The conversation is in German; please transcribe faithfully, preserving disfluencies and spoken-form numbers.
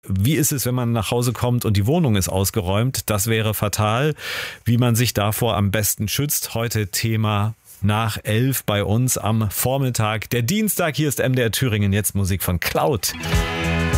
wie ist es, wenn man nach Hause kommt und die Wohnung ist ausgeräumt? Das wäre fatal. Wie man sich davor am besten schützt. Heute Thema nach elf bei uns am Vormittag. Der Dienstag, hier ist M D R Thüringen, jetzt Musik von Cloud.